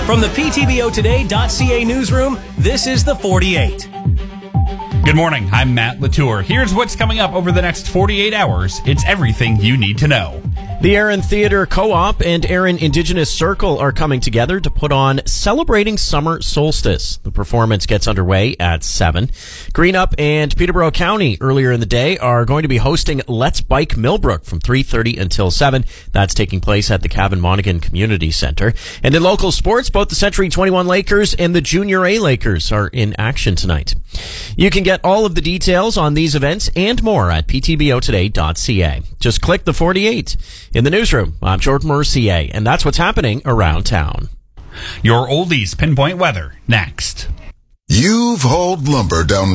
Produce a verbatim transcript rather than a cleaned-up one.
From the P T B O Today dot C A newsroom, this is the forty-eight. Good morning, I'm Matt Latour. Here's what's coming up over the next forty-eight hours. It's everything you need to know. The Erin Theatre Co-op and Erin Indigenous Circle are coming together to put on Celebrating Summer Solstice. The performance gets underway at seven. Greenup and Peterborough County earlier in the day are going to be hosting Let's Bike Millbrook from three thirty until seven. That's taking place at the Cavan Monaghan Community Centre. And in local sports, both the Century twenty-one Lakers and the Junior A Lakers are in action tonight. You can get all of the details on these events and more at P T B O Today dot C A. Just click the forty-eight. In the newsroom, I'm Jordan Mercier, and that's what's happening around town. Your oldies pinpoint weather next. You've hauled lumber down